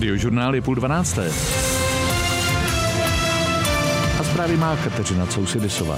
Radiožurnál je 11:30. A zprávy má Kateřina Cousidisová.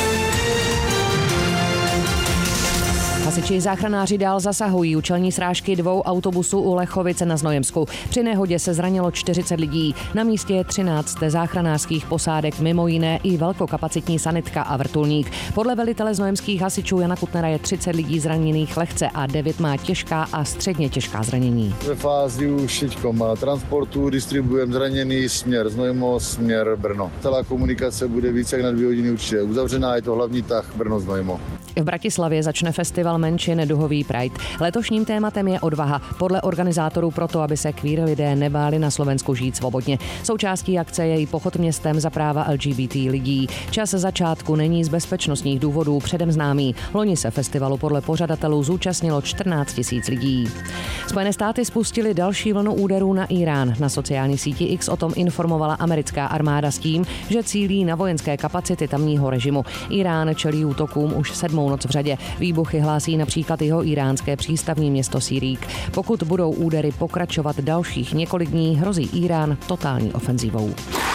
Hasiči záchranáři dál zasahují účelní srážky 2 autobusů u Lechovice na Znojemsku. Při nehodě se zranilo 40 lidí. Na místě je 13 záchranářských posádek, mimo jiné i velkokapacitní sanitka a vrtulník. Podle velitele znojemských hasičů Jana Kutnera je 30 lidí zraněných lehce a 9 má těžká a středně těžká zranění. Ve fázi už teďkom transportu distribujeme zraněný směr Znojmo, směr Brno. Celá komunikace bude více jak na 2 hodiny určitě uzavřená, je to hlavní tah Brno-Znojmo. V Bratislavě začne festival menšin Duhový Pride. Letošním tématem je odvaha. Podle organizátorů proto, aby se queer lidé nebáli na Slovensku žít svobodně. Součástí akce je i pochod městem za práva LGBT lidí. Čas začátku není z bezpečnostních důvodů předem známý. Loni se festivalu podle pořadatelů zúčastnilo 14 000 lidí. Spojené státy spustily další vlnu úderů na Irán. Na sociální síti X o tom informovala americká armáda s tím, že cílí na vojenské kapacity tamního režimu. Irán čelí útokům už 7. noc v řadě. Výbuchy hlásí například jeho iránské přístavní město Sirík. Pokud budou údery pokračovat dalších několik dní, hrozí Irán totální ofenzívou.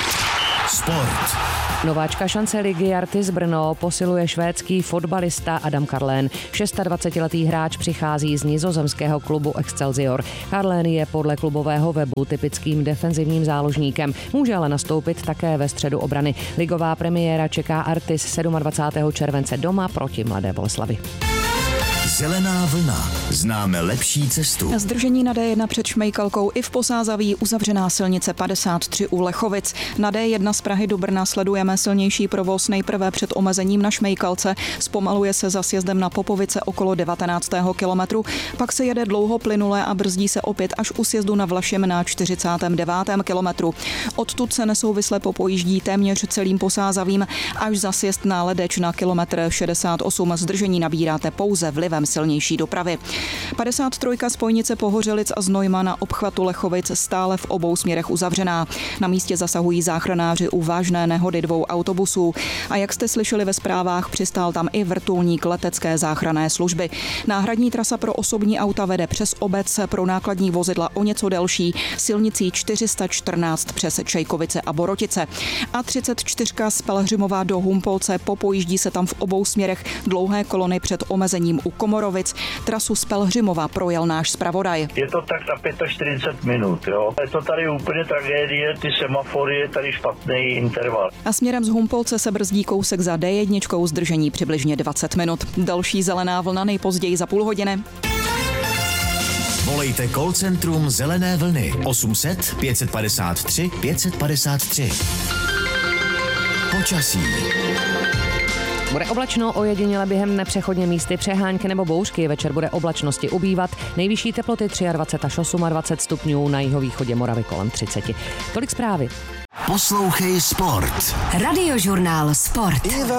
Sport. Nováčka šance ligy Artis Brno posiluje švédský fotbalista Adam Karlén. 26letý hráč přichází z nizozemského klubu Excelsior. Karlén je podle klubového webu typickým defenzivním záložníkem. Může ale nastoupit také ve středu obrany. Ligová premiéra čeká Artis 27. července doma proti Mladé Boleslavi. Zelená vlna. Známe lepší cestu. Zdržení na D1 před Šmejkalkou i v Posázaví, uzavřená silnice 53 u Lechovic. Na D1 z Prahy do Brna sledujeme silnější provoz nejprve před omezením na Šmejkalce. Zpomaluje se za sjezdem na Popovice okolo 19. kilometru. Pak se jede dlouho plynule a brzdí se opět až u sjezdu na Vlašim na 49. kilometru. Odtud se nesouvisle popojíždí téměř celým Posázavím až za sjezd na Ledeč na kilometr 68. Zdržení nabíráte pouze vlivem silnější dopravy. 53. spojnice Pohořelic a Znojma na obchvatu Lechovic stále v obou směrech uzavřená. Na místě zasahují záchranáři u vážné nehody 2 autobusů. A jak jste slyšeli ve zprávách, přistál tam i vrtulník letecké záchranné služby. Náhradní trasa pro osobní auta vede přes obec, pro nákladní vozidla o něco delší, silnicí 414 přes Čejkovice a Borotice. A 34 z Pelhřimova do Humpolce, popojíždí se tam v obou směrech dlouhé kolony před omezením u Komorovic. Trasu z Pelhřimova projel náš zpravodaj. Je to tak na 45 minut, jo. Je to tady úplně tragédie, ty semafory, je tady špatný interval. A směrem z Humpolce se brzdí kousek za D1, zdržení přibližně 20 minut. Další zelená vlna nejpozději za půl hodiny. Volejte call centrum Zelené vlny 800 553 553. Počasí. Bude oblačno, ojediněle během nepřechodně místy přehánky nebo bouřky. Večer bude oblačnosti ubývat. Nejvyšší teploty 23 až 28 stupňů, na jihovýchodě Moravy kolem 30. Tolik zprávy. Poslouchej sport. Radiožurnál Sport.